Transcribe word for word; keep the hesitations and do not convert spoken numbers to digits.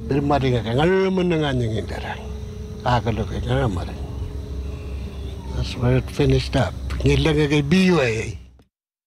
Birmadi ka ngal menengan yang indarang. Agak lo kaya ngamar. That's where it finished up. Ngilang kay B Y A.